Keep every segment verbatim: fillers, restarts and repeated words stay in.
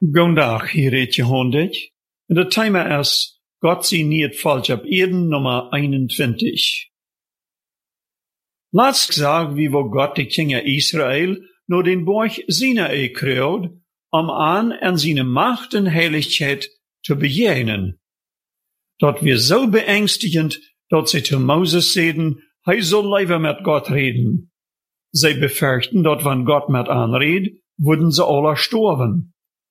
Goedendag, hier heet je honderd. En het thema is God zie niet falsch op Eden nummer eenentwintig. Laatst zag wie wo God de Kinder Israel nur den Berg Sinai kreut, om aan en zijn macht en heiligheid te bejenen. Dat weer zo beängstigend, dat ze te Moses zeiden, hij zal leven met God reden. Zij befürchten, dat wann God met aanreed, würden ze alle sterven.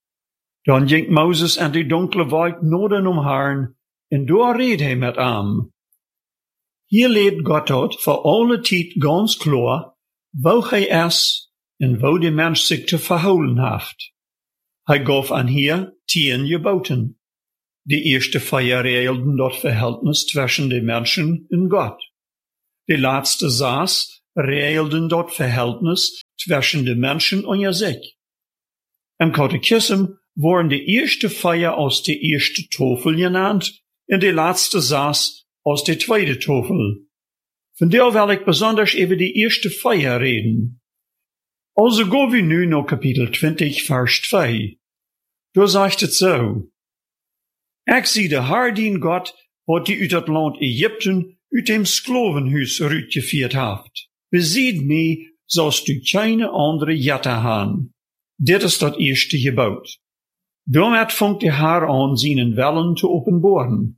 Dan ging Moses en die donkere wolk noorden omharen, en daar reed hij met aan. Hier leert God het voor alle tijd ganz klar, wo hij is en wo de mens zich te verhouden heeft. Hij gaf aan hier tien geboten. De eerste vier regelden dat verhältnis tussen de mensen en God. De laatste zes regelden dat verhältnis tussen de mensen en zich. Im Katechism worden de eerste vier aus de eerste tafel genannt en de laatste zes aus de tweede tafel. Vandaar wil ik besonders over de eerste vier reden. Also gaan we nu naar kapitel twintig, vers twee. Daar zegt het zo. Ik zie de Heer dien God, wat die uit het land Egypten, uit dem Sklavenhuis uitgevierd heeft. Bezied mij, zoals du keine andere jette han. Dit is dat eerste gebod. Daarmee vangt de Heer aan zijn willen te openbaren.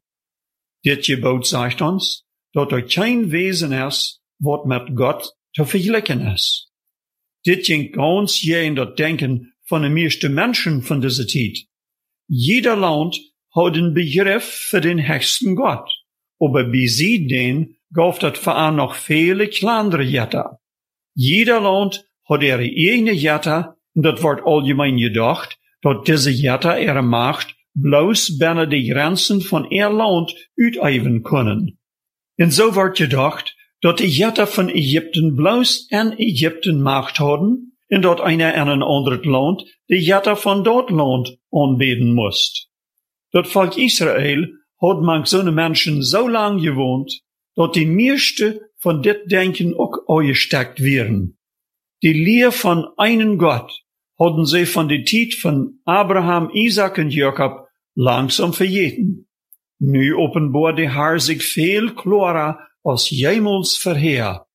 Dit gebod zegt ons, dat er geen wezen is, wat met God te vergelijken is. Dit ging ganz je in dat denken van de meeste mensen van deze tijd. Jeder land had een begrip voor den höchsten God, aber bezieht den gaf dat voor nog vele kleinere jetten. Jeder land had ihre eigene jette, en dat wordt algemeen gedacht, dat deze jette ihre macht bloos binnen de grenzen van ihr land uitoefenen kunnen. En zo wordt gedacht, dat de jetten van Egypten bloos en Egypten macht hadden, en dat einer in een ander land de jetten van dat land aanbeden moest. Dat volk Israël had mank zo'n mensen zo lang gewoond, dat die meeste van dit denken ook uitgestekt werden. Die leer van einen God hadden ze van de tijd van Abraham, Isaac en Jacob langzaam vergeten. Nu openbaart de Heer zich veel klarer als jemals verheer.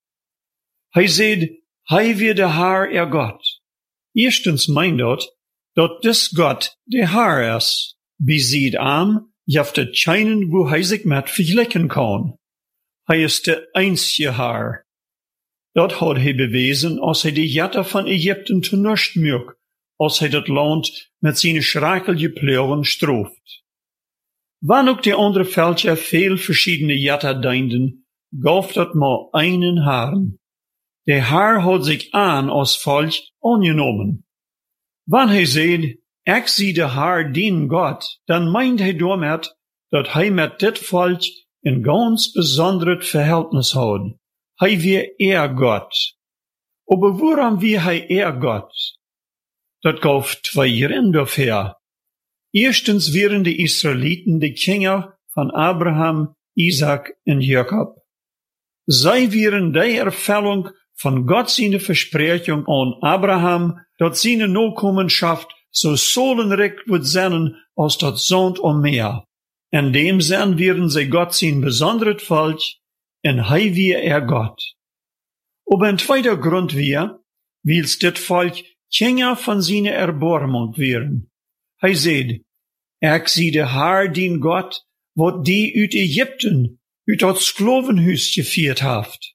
Hij zei, hij weer de Heer er God. Eerstens meint dat, dat dis God de Heer is. Bezied aan, jeft het schijnen wo hij zich met vergelijken kan. Hij is de einzige Heer. Dat had hij bewezen als hij de jetten van Egypten te nust mocht, als hij dat land met zijn schrakelige pleuren strooft. Wanneer ook de andere veldje veel verschillende jetten dienden, gaf dat maar einen Herrn. De Heer had zich aan als volk aangenomen. Wanneer hij zei, ik zie de Heer dien God, dan meint hij daarmee dat hij met dit volk een ganz besonderes verhältnis had. Hij weer eer God. Aber waarom weer hij eer God? Dat gaf twee redenen dafür. Eerstens waren de Israëlieten de Kinder van Abraham, Isaac en Jacob. Zij waren de ervulling van God zijn versprechung aan Abraham, dat zijn nakomenschaft so solenrijk wordt zijn als dat zand om meer. In dem zin werden zij God zijn besonderes volk, en hij weer er God. Op een tweede grond weer, wils dit volk Kinder van zijn erbarmung werden. Hij zei, ik zie de Heer dien God, wat die uit Egypten, uit dat Sklavenhuis gevierd heeft.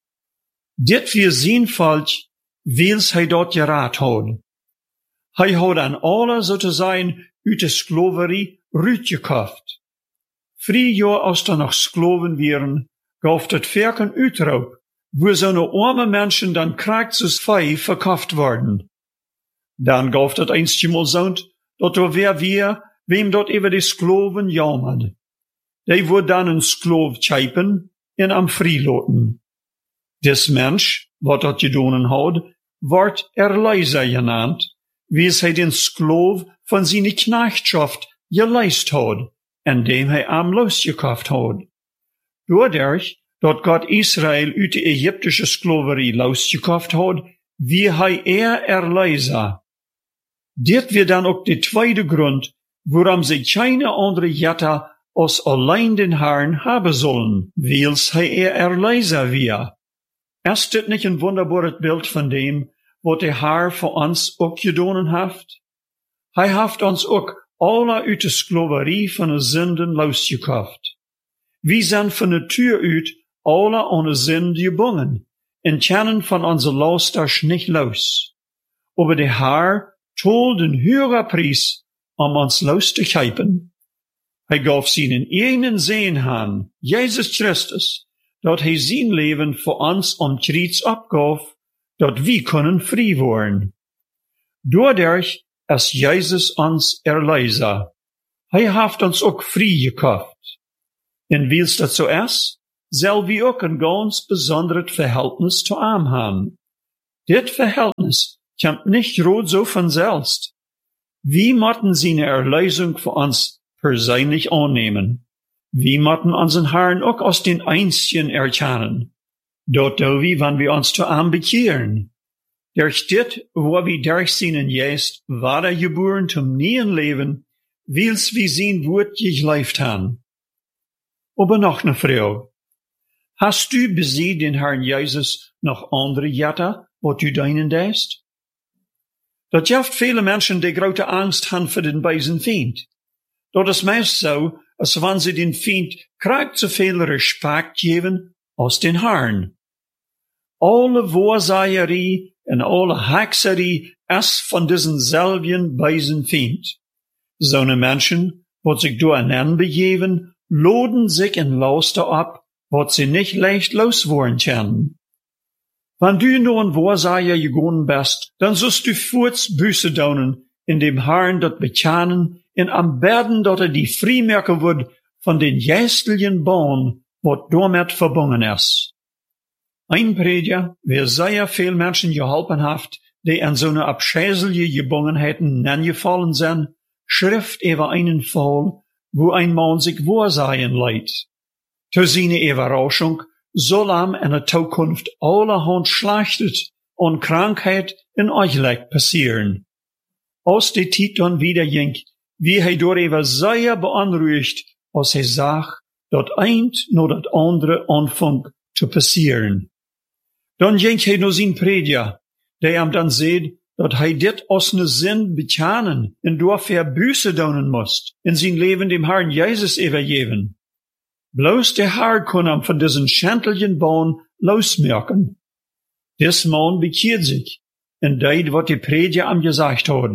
Dit weer zijn volk, wils hij dat geraad had. Hij had aan alle, zo te zijn, uit de slaverie uitgekocht. Vier jaar als er nog slaven waren, gaf het werken uitroep, wo zo'n arme mensen dan krachtens vee verkocht worden. Dan gaf het eenstemaal zo'n, dat er weer weer, wem dat over de slaven jammerd. Die wordt dan een slaaf tjeipen en am vrijlaten. Des mens, wat dat gedaan had, wordt Erleiser genannt, wie hij den Sklav van zijn knechtschaft geleist had, en dem hij am losgekocht had. Doordat dat God Israël uit de Egyptische slaverie losgekocht had, wie hij er Erleiser. Dit wir dann auch de tweede Grund, waarom sie keine andere Jetta als allein den Herrn haben sollen, wils hij er Erleiser wir. Ist dit nicht ein wunderbares Bild von dem, wat der Herr für uns auch gedonen haft? Hij haft uns auch alle uit de Sklaverie von de Sünden losgekauft. Wir sind von der Tür uit alle ohne Sünde gebunden und kennen von unser Lasters nicht los. Aber der Herr told den höheren Preis, um uns loszukaufen. Hij gaf seinen eigenen Sohn an, Jesus Christus, dat hij sein Leben für uns am Kreuz abgaf, dat wir können frei worden. Dadurch ist Jesus uns Erlöser. Hij haft uns auch frei gekauft. Und wils dat so ist, soll wir auch ein ganz besonderes Verhältnis zu ihm haben. Dit Verhältnis kommt nicht rot so von selbst. Wir müssen seine Erlösung für uns persönlich annehmen. Wir müssen unseren Herrn auch als den Einzigen erkennen. Dort do wir, wenn wir uns zu ihm bekehren. Durch dit, wo wir durch seinen Geist weitergeboren zum neuen Leben, wils wir sein Wort gelebt haben. Aber noch eine Frage. Hast du besiegt den Herrn Jesus noch andere Jetta, wat du deinen deist? Dat jaft viele Menschen, die grote Angst haben für den bösen Feind. Dat is meist so, als wenn sie den Feind krijgt zu viel Respekt geben als den Herrn. Alle Wahrsagerie und alle Hexerie ist von diesen selben bösen Feind. So eine Menschen, wat sich durcheinander begeben, laden sich in Laster ab, wat sie nicht leicht loswerden können. Wenn du nur ein Wahrsager gegangen bist, dann sollst du kurz Büße daunen, in dem Herrn dort bekennen, in am Berden dort er die Freimerke wird von den jästlichen Bahn, wat damit verbunden ist. Ein Prediger, wer sehr viel Menschen geholfen hat, die an so eine abschäselige Gebungenheiten nangefallen sind, schrift über einen Fall, wo ein Mann sich wahrsagen leidt. Zu seiner Überraschung soll ihm in der Zukunft allerhand Schlechtes und Krankheit in Euchleck passieren. Als die Zeit dann wieder ging, wie er darüber sehr beunruhigt, als er sagt, dat eint nur dat andere anfängt zu passieren. Dann ging er nur sein Prediger, der ihm dann seht, dat er dit aus ne Sinn bekennen und dafür Büße daunen muss, in sein Leben dem Herrn Jesus übergeben. Bloß der Herr kann ihm von diesen schändlichen Bahn losmerken. Des Mann bekehrt sich und deed, wat die Prediger ihm gesagt hat.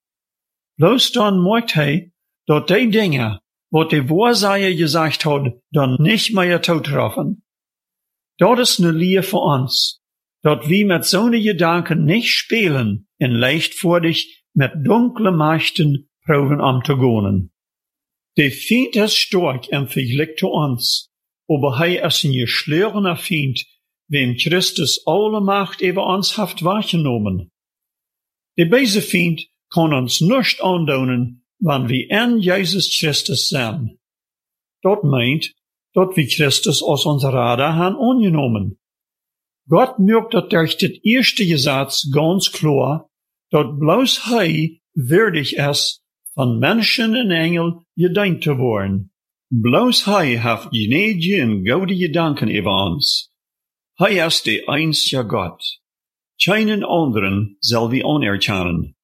Bloß dann merkt er, dat die Dinge, wat der Wahrsager gesagt hat, dann nicht mehr zutreffen. Dat ist ne Lehre für uns, dat wir mit so ne Gedanken nicht spielen und leichtfertig mit dunkle Mächten proben umzugehen. Der Feind ist stark im Vergleich zu uns, aber er ist ein geschlorener Feind, wem Christus alle Macht über uns hat wahrgenommen. Der böse Feind kann uns nicht andaunen, wenn wir in Jesus Christus sind. Dort meint, dat wir Christus aus unserer Radar haben angenommen. Gott merkt dat durch das erste Gesetz ganz klar, dat bloß er würdig ist, von Menschen und Engel gedenkt zu worden. Bloß er hat gnädige und gute Gedanken über uns. Er ist der einzige Gott. Keinen anderen soll wir anerkennen.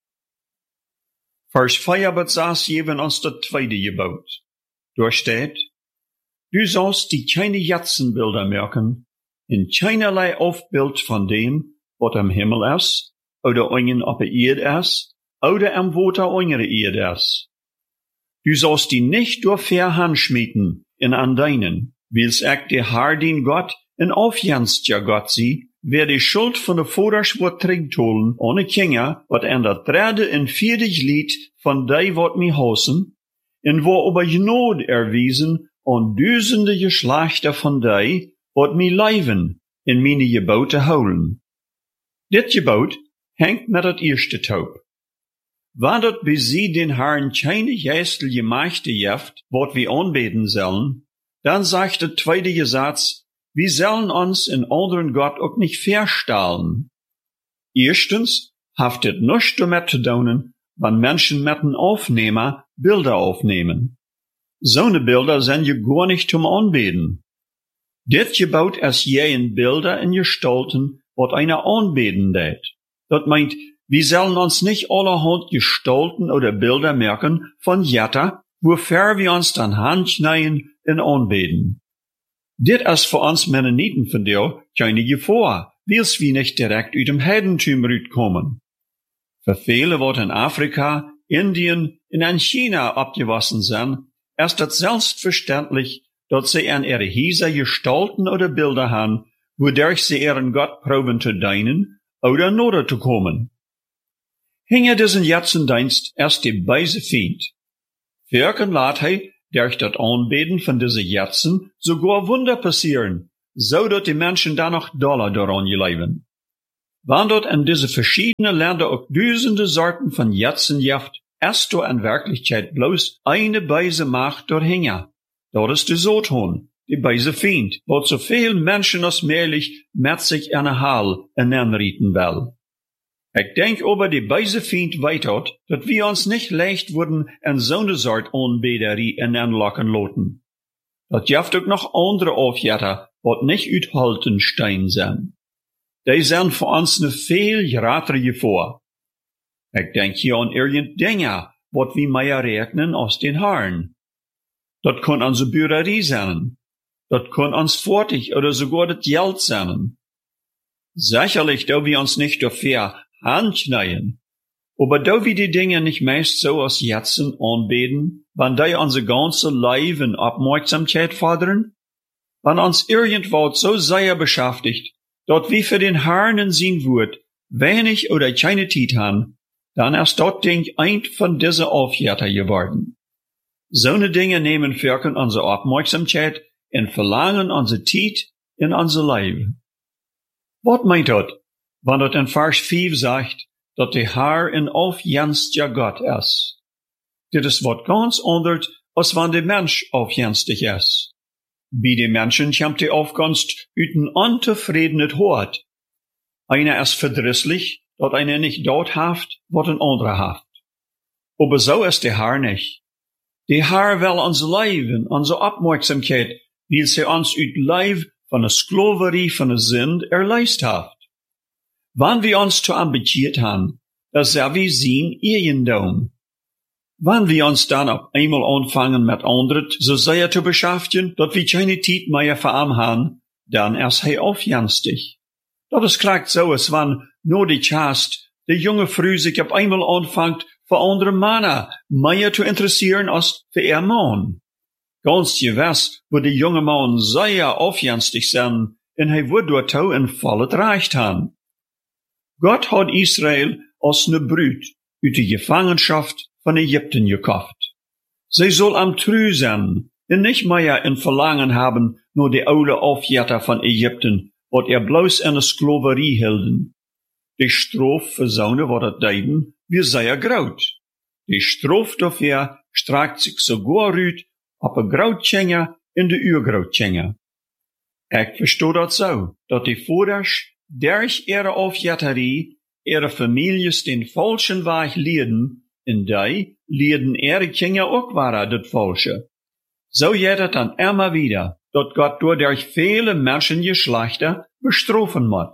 Vers vier bis sechs geben uns das zweite Gebot. Dort steht, du sollst die keine Jatzenbilder merken, in keinerlei Aufbild von dem, was am Himmel ist, oder einen auf der Erde ist, oder am Wasser unter der Erde ist. Du sollst die nicht durch Verhand schmieden in an deinen, wils ich der Herr den Gott in aufjänst ja Gott sie, wer die Schuld von der Voders wird trägt holen, ohne Kinder, wat an der dritte und vierte Lied von dei wat mi hosen, in wo aber Gnade erwiesen und düsende Geschlechter von dei, wat mi leiven, in meine Gebote holen. Dit Gebot hängt mit dat erste Taub. Wann dat bei sie den Herrn keine geistliche Mächte jeft, wat wir anbeten sollen, dann sagt der zweite Gesetz, wir sollen uns in anderen Gott auch nicht verstahlen. Erstens haftet nichts damit zu tun, wann Menschen mit een Aufnehmer Bilder aufnehmen. Zo'ne Bilder sind je gar nicht zum Anbeten. Dit gebaut als jeën Bilder in Gestalten, wat einer anbeten deed. Dat meint, wir sollen uns nicht allerhand Gestalten oder Bilder merken von Jetta, wofür wir uns dann handschneien in anbeten. Dit is voor ons Mennoniten vandaag keine Gefahr, wils wir nicht direkt uit dem Heidentum uitkommen. Für viele, wat in Afrika, Indien und in China abgewassen sind, ist es selbstverständlich, dass sie an ihre Häuser Gestalten oder Bilder haben, wodurch sie ihren Gott proben zu dienen oder nahe zu kommen. Hinge diesen jetzigen Dienst erst die beise Feind. Wirken laat hij, durch das Anbeten von diese Jetzen, sogar Wunder passieren, so dass die Menschen dann noch doller daran leben. Wann dort in diese verschiedenen Länder auch Dutzende Sorten von Jetzen jaft, ist da in Wirklichkeit bloß eine beise Macht dorthin. Das ist die Satan, die beise Feind, wat so viel Menschen als möglich mit sich in eine Hall hineinrieten will. Ich denk aber die beise Feind weiter, dass wir uns nicht leicht würden in so'ne Sort Anbeterie hineinlocken lassen. Das jaft auch noch andere Aufjetter, wat nicht uithalten stein sind. Die sind für uns ne viel größere Gefahr. Ich denk hier an irgend Dinge, wat wir mehr rechnen aus den Haaren. Das kann unsere Bürerie sein. Das kann uns Fortig oder sogar das Geld sein. Sicherlich, da wir uns nicht dafür handschneien. Aber da wir die Dinge nicht meist so als Jetzen anbeten, wann die unsere ganze Leib und Aufmerksamkeit fordern, wann uns irgendwo so sehr beschäftigt, dort wie für den Herrn in sein Wort wenig oder keine Zeit haben, dann ist dort Ding ein von diesen Aufjetter geworden. So'ne Dinge nehmen firken unsere Aufmerksamkeit und verlangen unsere Zeit in unser Leib. Was meint das, wenn das in Vers fünf sagt, dass der Herr ein aufjänstiger Gott ist? Dit ist wat ganz anders, als wenn der Mensch aufjänstig ist. Bei den Menschen kommt die Aufgunst uit een unzufriedenes Hort. Einer ist verdrisslich, dass einer nicht dort haft, wat ein anderer haft. Aber so ist der Herr nicht. Der Herr will unser Leben, unsere Aufmerksamkeit, weil sie uns uit Leib von der Sklaverie von der Sünde erleist hat. Wann wir uns zu ambitioniert haben, das sei wie sein Eigendom. Wann wir uns dann auf einmal anfangen mit anderen so sehr zu beschäftigen, dass wir keine Zeit mehr für ihn haben, dann ist er aufjänstig. Das ist gleich so, als wenn nur die Chast, die junge Frau sich auf einmal anfängt, für andere Männer mehr zu interessieren als für ihr Mann. Ganz gewiss, wo die junge Mann sehr aufjänstig sind, und er wird dort auch in volles Recht haben. Gott hat Israel als ne Brut uit die Gefangenschaft von Ägypten gekauft. Sie soll am treu sein und nicht mehr in Verlangen haben nur die oude Aufjetter von Ägypten, wat er bloß in der Sklaverie hielden. Die Straf für Sohne, wat dat deiden, wie sehr graut. Die Straf dafür streckt sich sogar uit op een Grautschenga in de Urgrautschenga. Ich verstehe das so, dass die Voders durch ihre Aufjetterie ihre Families den falschen Weg leiden, und die leiden ihre Kinder auch weiter das Falsche. So geht es dann immer wieder, dass Gott durch viele Menschengeschlechter bestrafen muss.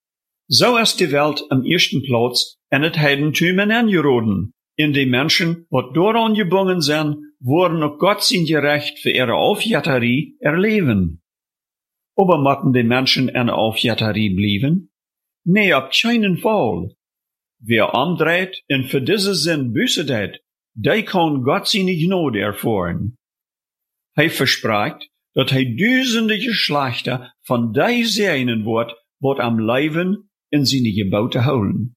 So ist die Welt am ersten Platz in das Heidentum angeraten, in die Menschen, die daran gebunden sind, wurden auch Gott sein Gerecht für ihre Aufjetterie erleben. Aber mochten die Menschen in der Aufjetterie blieben? Nee, auf keinen Fall. Wer umdreht und für diese Sinn Buße tät, der kann Gott seine Gnade erfahren. Er verspricht, dass er Dutzende Geschlechter von die segnen wird, wat am Leben in seine Gebote holen.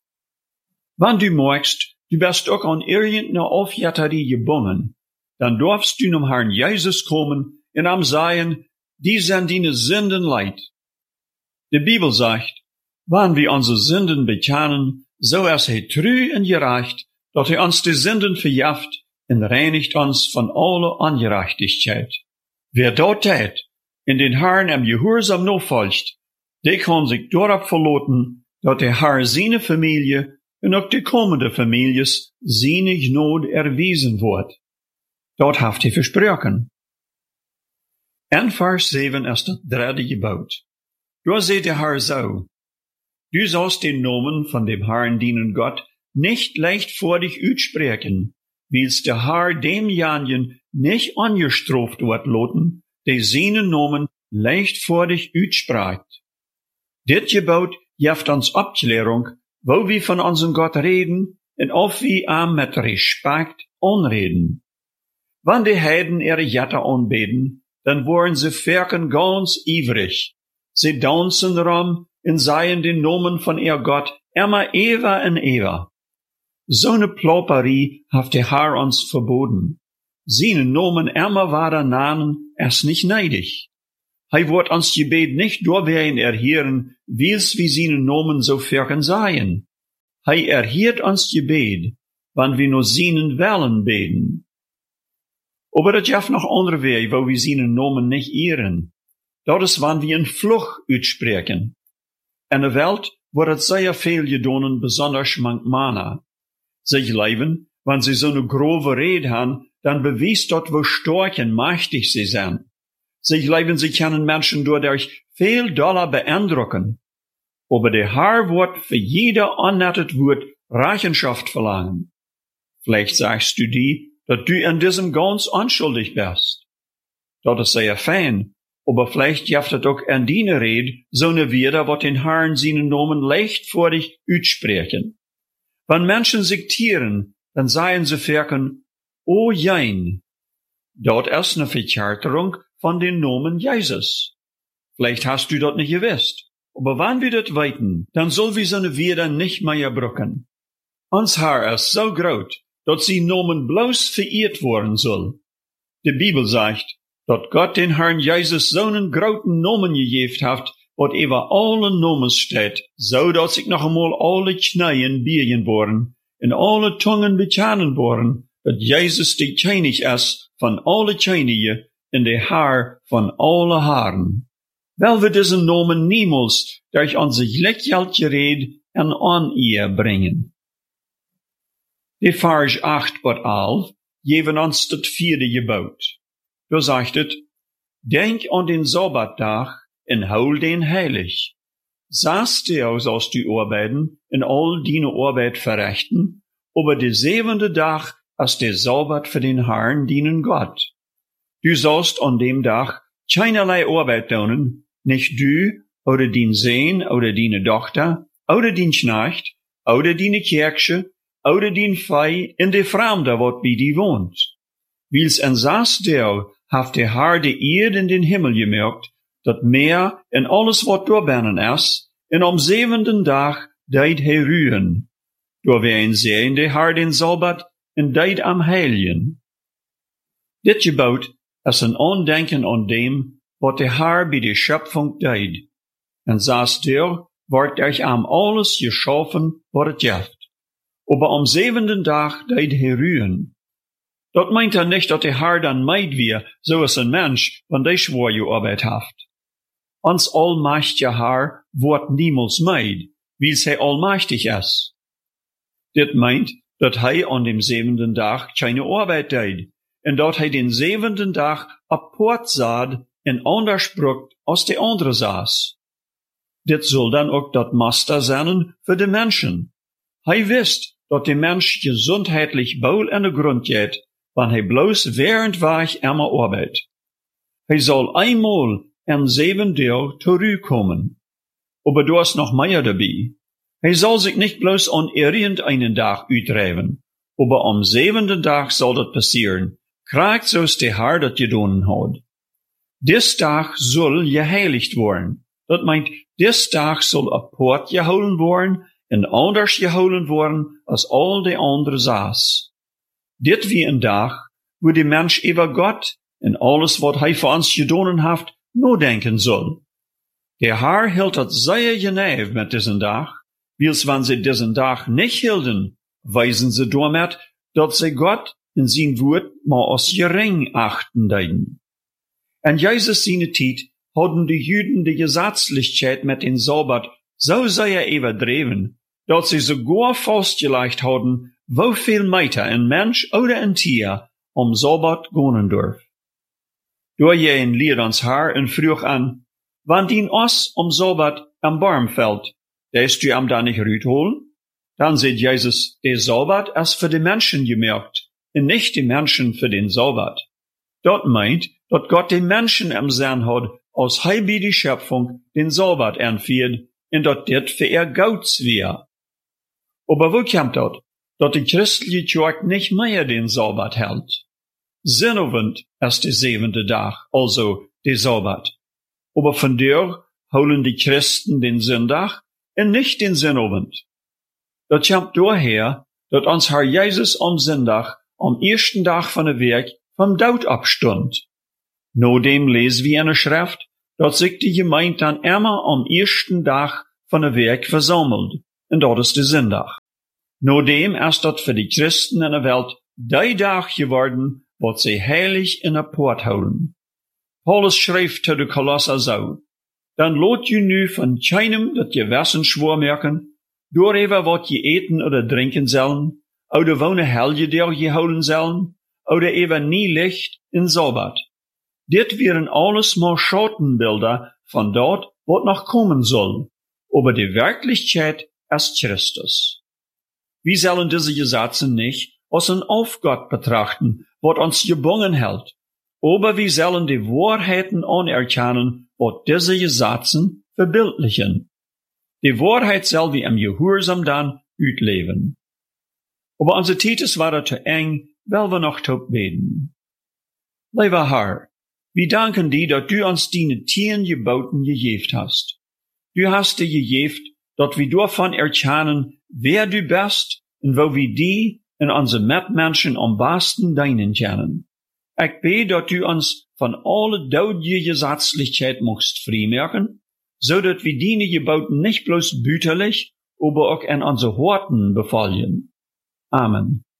Wenn du magst, du bist auch an irgendeine Aufjetterie gebunden, dann darfst du zum Herrn Jesus kommen und am sagen, die sind deine Sünden leid. Die Bibel sagt, wenn wir unsere Sünden bekennen, so ist er treu und gerecht, dass er uns die Sünden vergibt und reinigt uns von aller Ungerechtigkeit. Wer dort tät, in den Herrn am Gehorsam nachfolgt, der kann sich darauf verlassen, dass der Herr seine Familie en ook de komende families zijnig nood erwiesen wordt. Dat heeft hij versproken. En vers zeven is dat derde gebod. Daar zegt de Herr zo: Du sollst den Namen von dem Herrn dienen Gott nicht leichtfertig uitspreken, wils der Herr demjenigen nicht angestraft wird loten, der seinen Namen leichtfertig uitspraakt. Dit gebod geeft ons Abklärung, wo wir von unserem Gott reden und of wir ihm mit Respekt anreden. Wann die Heiden ihre Götter anbeten, dann worden sie verken ganz ivrig. Sie dansen rum und seien den Namen von ihr Gott immer ever und ever. So ne Plauperie hat der Herr uns verboten. Seinen Namen immer weiter nahen, ist nicht neidig. Hij wird uns Gebet nicht durchwehen erhören, wils wie seinen Namen so verken seien. Hij erhört uns Gebet, wann wir nur seinen Willen beten. Aber das gibt noch andere Wege, wo wir seinen Namen nicht ehren. Dat is wann wir een Fluch uitspreken. In de Welt wordt het sehr veel gedonen, besonders mank Mana. Sich leven, wann sie so eine grove Rede haben, dann beweist dort, wo stark und mächtig sie sind. Sich leven, sie können Menschen dadurch viel doller beeindrucken. Aber der Herr wird für jeder annettet Wort Rechenschaft verlangen. Vielleicht sagst du die, dass du in diesem ganz unschuldig bist. Das ist sehr fein, aber vielleicht gibt es auch in deiner Rede so eine Wieder, wat den Herrn seinen Namen leichtfertig uitspreken. Wenn Menschen sich tieren, dann seien sie verken, o jein. Dort ist eine Verkärterung von den Namen Jesus. Vielleicht hast du das nicht gewusst. Aber wenn wir das weiten, dann soll wir so eine Wieder nicht mehr brücken. Uns Herr ist so groß, dass sie Namen bloß verehrt worden soll. Die Bibel sagt, dass Gott den Herrn Jesus so einen großen Namen gegeben hat, wat über alle Namen steht, so dass sich noch einmal alle Knieën biegen worden, und alle Zungen bekennen worden, dass Jesus der König ist von alle Könige und der Herr von alle Herren. Weil wir diesen Namen niemals durch unser lächerliche Rede en Oneer bringen. Die Vers acht bis elf geben uns das vierde Gebot. Da sagt es, denk an den Sabbattag en hol den heilig. Saßt du sollst du arbeiten en all deine Arbeit verrichten, aber der siebente Tag ist der Sabbat für den Herrn, deinen Gott. Du sollst an dem Tag keinerlei Arbeit tun, nicht du, oder dein Sohn, oder deine Tochter, oder dein Knecht, oder deine Kirche, oder dein Vieh, in der Fremde, wat bei dir wohnt. Wils en saß der, haft der Herr die Erde in den Himmel gemerkt, dat Meer en alles wat doorbennen is, en am zevenden Tag deed hij ruhen. Door wij sehen der Herr den Sabbat en deed am Heiligen. Dit gebod is een aandenken aan dem, wat der Herr bij de Schöpfung deed. En saß der, wordt euch am alles geschaffen, wat het jeft. Aber am zevenden Tag deed hij ruhen. Dat meint er nicht, dat der Herr dann meid wir, so is een Mensch, wenn der schwor je Arbeit haft. Ons allmächtiger Herr wordt niemals meid, wils hij allmächtig is. Dit meint, dat hij an dem zevenden Tag keine Arbeit deed, en dat hij den zevenden Tag apart zat en anders brukt als de andere saß. Dit soll dan ook dat Master zijn für de Menschen. Hij wist, dat de Mensch gesundheitlich wohl in de grond geht, wann hij bloß während Weg immer arbeit. Hij soll einmal en sieben Tag zurückkommen. Aber du hast noch mehr dabei. Hij soll sich nicht bloß an irgendeinen Tag uitreiben, aber am siebenten Tag soll das passieren, kriegt so's der Herr dat gedonen hat. Dis Tag soll geheiligt worden. Dat meint, dis Tag soll apart geholen worden en anders geholen worden als all de andere saß. Dit wie een dag, wo de Mensch über Gott en alles wat hij voor ons gedonen heeft, nadenken soll. Der Herr hield dat sehr genauw met diesen Dag, wils wann sie diesen Dag nicht hielden, weisen sie damit, dat sie Gott in sein Wort mal als gering achten deiden. En Jesus seine Tijd hadden de Juden de Gesetzlichkeit met den Sabbat so sehr überdreven, dat sie sogar festgelegt hadden, wieviel meter een mens oder een tier om Sabbat gonen durf. Door je een leer ons haar en vroeg aan, wanneer dien os om Sabbat am Barmfeld, deest u am da nicht rütholen? Dann sagt Jesus, der Sabbat ist für die Menschen gemerkt, und nicht die Menschen für den Sabbat. Dat meint, dat Gott die Menschen im Sinn hat, als hij bij die Schöpfung den Sabbat entfiert, und dat dit für er Gouds wär. Aber wo kommt dat? Dat die christliche Kirche nicht mehr den Sabbat hält. Sinnowend ist der siebente Tag, also der Sabbat. Aber von der holen die Christen den Sonntag und nicht den Sinnowend. Dat kommt daher, dat uns Herr Jesus am Sonntag, am ersten Tag von der Werk, vom Tod abstund. Nodem lesen wir in der Schrift, dat sich die Gemeinde dann immer am ersten Tag von der Werk versammelt, und dat ist der Sonntag. Nodem ist dat für die Christen in der Welt der Tag geworden, wat sie heilig in der Port houden. Paulus schreibt zu de Kolosser so, dann lot je nu von keinem dat je Gewissen schwor merken, door even wat je eten oder trinken sollen, oder wohne helge der je houden sollen, oder even nie Licht in Sabbat. Dit wären alles maar Schattenbilder von dort, wat noch kommen soll, aber die Wirklichkeit ist Christus. Wir sollen diese Gesetze nicht als ein Aufgott betrachten, wat uns gebunden hält, aber wir sollen die Wahrheiten anerkennen, wat diese Gesetze verbildlichen. Die Wahrheit soll wir im Gehorsam dann uitleven. Aber unser Titus war zu eng, weil wir noch tot beten. Lieber Herr, wir danken dir, dass du uns deine tien Geboten gegeben hast. Du hast dir gegeben, dass wir davon erkennen, wer du bist und wo wir die und unsere Mitmenschen am besten dienen können. Ich bete, dass du uns von alle dodie Gesetzlichkeit mocht freimachen, so dass wir deine Geboten nicht bloß bütterlich, aber auch in unsere Horten befallen. Amen.